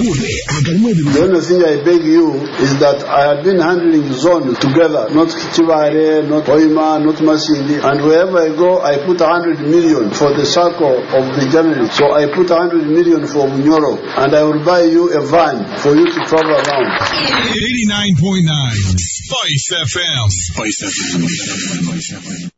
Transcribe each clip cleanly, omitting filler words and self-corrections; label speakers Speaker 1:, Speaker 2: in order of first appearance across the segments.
Speaker 1: The only thing I beg you is that I have been handling zone together, not Chivare, not Hoima, not Masindi, and wherever I go, I put 100 million for the circle of the journalist. So I put 100 million for Munyoro, and I will buy you a van for you to travel around.
Speaker 2: 89.9 Spice FM. Spice FM.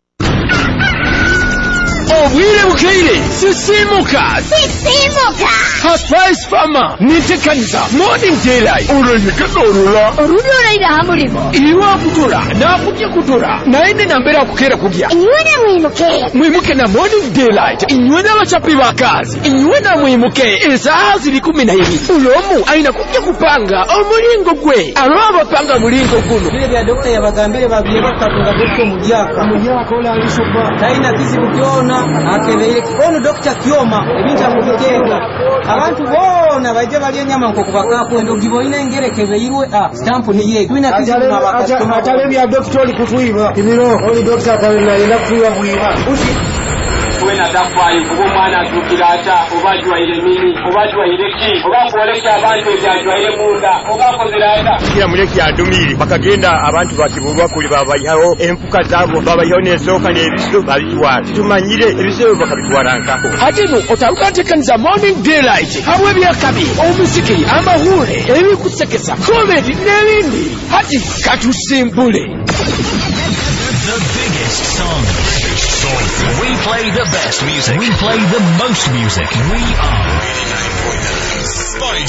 Speaker 3: Obwire bukaire sisimuka Spice Farmer nitekaniza Morning Daylight urulora ira hamurimo iwa kutura na kujya kutura naende nambera kukera kujya inywe na mwimuke na Morning Daylight inywe na bachapi bakazi inywe na mwimuke esaha ziri 12 ulomu aina kujya kupanga omulingo gwe araba panga mulingo guno bile bya doctor yabagambire babiye bakatunga gutyo mujyako ola alishoba taina kizibukiona akebeye ono Dr. Kioma ebinta mu bitenga abantu bona baje bali nyama nko kubakapo ndo giboine ngerekeze irwe stamp ni ye twina kizibu na bakastoma atale bya doctor likutuiba ibiro oli doctor atale na kuiba buiba usi wena dafai kubo mwana tukirata obajwa ile mini obajwa ile ki obakoleka abantu byajwa ile munda obakozeraenda kira muleki adumiri bakagenda abantu bakibulwa kuli babayaho empuka zabo babayaho nesoka nebiso babitwala tumanyire ebiso bakabitwalankako atino otarukatekanza Morning Daylight habwe byakabi omusiki amahule ebikusekesa comedy n'ebindi hati katusimbule
Speaker 2: The biggest song. We play the best music. We play the most music. We are 89.9 Spice.